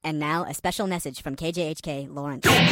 And now a special message from KJHK Lawrence.